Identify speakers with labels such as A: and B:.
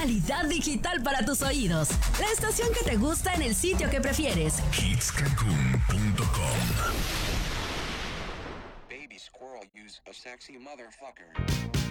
A: calidad digital para tus oídos. La estación que te gusta en el sitio que prefieres.
B: Hitscancun.com.
C: Baby squirrel use a sexy motherfucker.